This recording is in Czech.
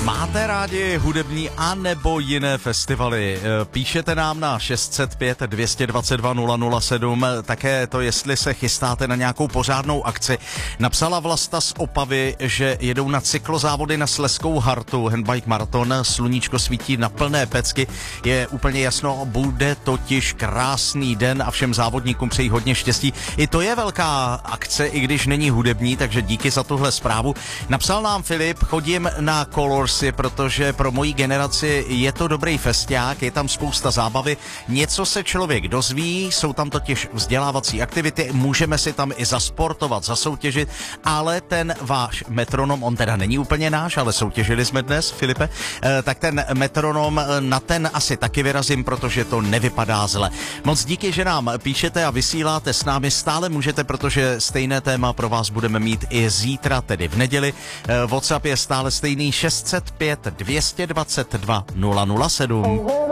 Máte rádi hudební a nebo jiné festivaly? Píšete nám na 605 222 007, také to, jestli se chystáte na nějakou pořádnou akci. Napsala Vlasta z Opavy, že jedou na cyklozávody na Slezskou Hartu, handbike maraton, sluníčko svítí na plné pecky, je úplně jasno, bude totiž krásný den a všem závodníkům přeji hodně štěstí. I to je velká akce, i když není hudební, takže díky za tuhle zprávu. Napsal nám Filip, chodím na Colorsy, protože pro moji generaci je to dobrý festiák, je tam spousta zábavy, něco se člověk dozví, jsou tam totiž vzdělávací aktivity, můžeme si tam i zasportovat, zasoutěžit, ale ten váš metronom, on teda není úplně náš, ale soutěžili jsme dnes, Filipe, tak ten metronom, na ten asi taky vyrazím, protože to nevypadá zle. Moc díky, že nám píšete a vysíláte s námi, stále můžete, protože stejné téma pro vás budeme mít i zítra, tedy v neděli. WhatsApp je stále stejný 605 222 007.